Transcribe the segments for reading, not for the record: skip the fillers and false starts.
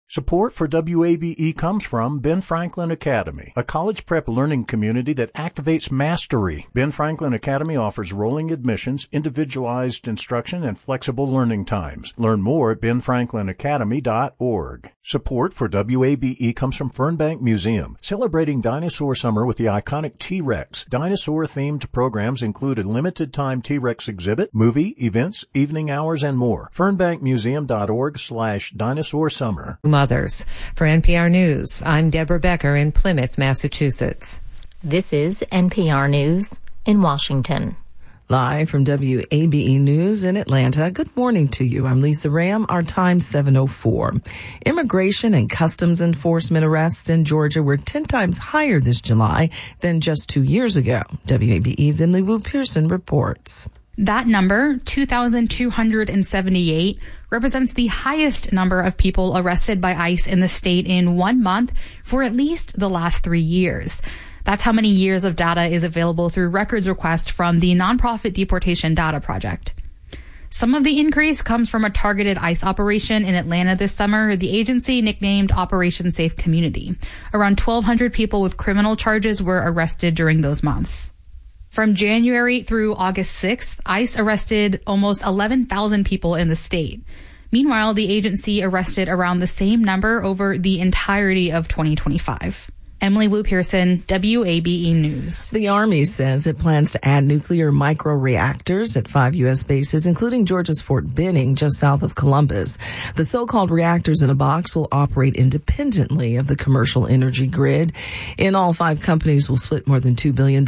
Support for WABE comes from Ben Franklin Academy, a college prep learning community that activates mastery. Ben Franklin Academy offers rolling admissions, individualized instruction, and flexible learning times. Learn more at benfranklинacademy.org. Support for WABE comes from Fernbank Museum, celebrating dinosaur summer with the iconic T-Rex. Dinosaur-themed programs include a limited-time T-Rex exhibit, movie, events, evening hours, and more. Fernbankmuseum.org/dinosaur summer. Mothers. For NPR News, I'm Deborah Becker in Plymouth, Massachusetts. This is NPR News in Washington. Live from WABE News in Atlanta. Good morning to you. I'm Lisa Ram. Our time 7:04. Immigration and Customs Enforcement arrests in Georgia were 10 times higher this July than just 2 years ago. WABE's Emily Wu Pearson reports. That number, 2,278, represents the highest number of people arrested by ICE in the state in 1 month for at least the last 3 years. That's how many years of data is available through records request from the nonprofit Deportation Data Project. Some of the increase comes from a targeted ICE operation in Atlanta this summer, the agency nicknamed Operation Safe Community. Around 1,200 people with criminal charges were arrested during those months. From January through August 6th, ICE arrested almost 11,000 people in the state. Meanwhile, the agency arrested around the same number over the entirety of 2025. Emily Wu Pearson, WABE News. The Army says it plans to add nuclear microreactors at 5 U.S. bases, including Georgia's Fort Benning, just south of Columbus. The so-called reactors in a box will operate independently of the commercial energy grid. In all, 5 companies will split more than $2 billion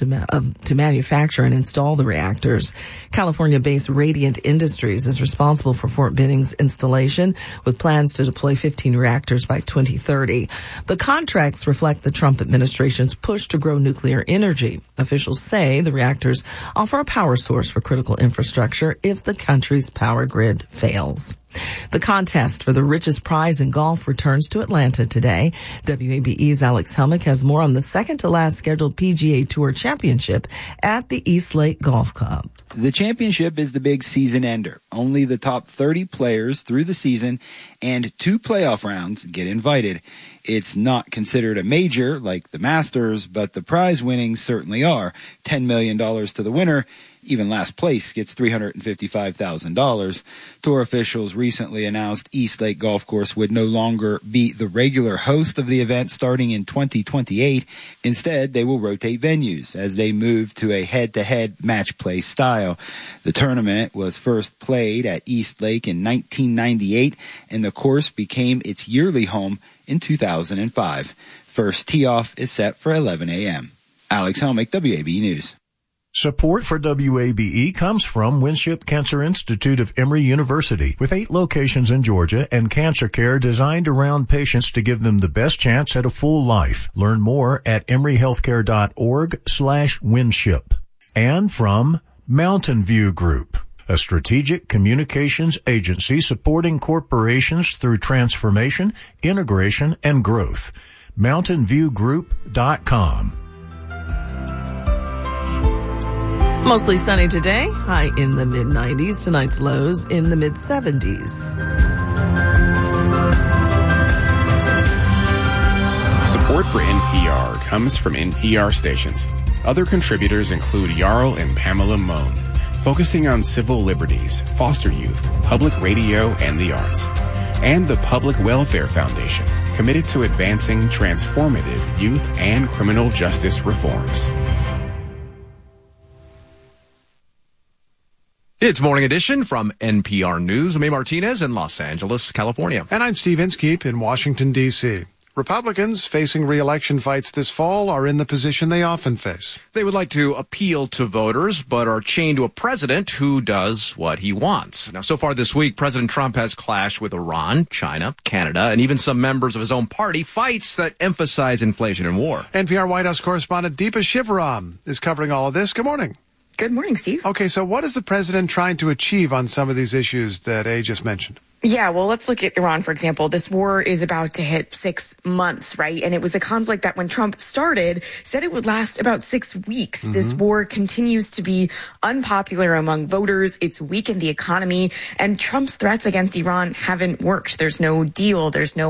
to manufacture and install the reactors. California-based Radiant Industries is responsible for Fort Benning's installation, with plans to deploy 15 reactors by 2030. The contracts reflect the Trump administration's push to grow nuclear energy. Officials say the reactors offer a power source for critical infrastructure if the country's power grid fails. The contest for the richest prize in golf returns to Atlanta today. WABE's Alex Helmick has more on the second-to-last scheduled PGA Tour Championship at the East Lake Golf Club. The championship is the big season ender. Only the top 30 players through the season and 2 playoff rounds get invited. It's not considered a major like the Masters, but the prize winnings certainly are. $10 million to the winner. Even last place gets $355,000. Tour officials recently announced East Lake Golf Course would no longer be the regular host of the event starting in 2028. Instead, they will rotate venues as they move to a head-to-head match play style. The tournament was first played at East Lake in 1998, and the course became its yearly home in 2005. First tee-off is set for 11 a.m. Alex Helmick, WABE News. Support for WABE comes from Winship Cancer Institute of Emory University, with 8 locations in Georgia and cancer care designed around patients to give them the best chance at a full life. Learn more at emoryhealthcare.org/Winship. And from Mountain View Group, a strategic communications agency supporting corporations through transformation, integration, and growth. MountainViewGroup.com. Mostly sunny today, high in the mid-90s. Tonight's lows in the mid-70s. Support for NPR comes from NPR stations. Other contributors include Jarl and Pamela Mohn, focusing on civil liberties, foster youth, public radio, and the arts. And the Public Welfare Foundation, committed to advancing transformative youth and criminal justice reforms. It's Morning Edition from NPR News. I'm A. Martinez in Los Angeles, California. And I'm Steve Inskeep in Washington, D.C. Republicans facing re-election fights this fall are in the position they often face. They would like to appeal to voters, but are chained to a president who does what he wants. Now, so far this week, President Trump has clashed with Iran, China, Canada, and even some members of his own party, fights that emphasize inflation and war. NPR White House correspondent Deepa Shivaram is covering all of this. Good morning. Good morning, Steve. Okay, so what is the president trying to achieve on some of these issues that A just mentioned? Yeah, well, let's look at Iran, for example. This war is about to hit 6 months, right? And it was a conflict that when Trump started, said it would last about 6 weeks. Mm-hmm. This war continues to be unpopular among voters. It's weakened the economy. And Trump's threats against Iran haven't worked. There's no deal. There's no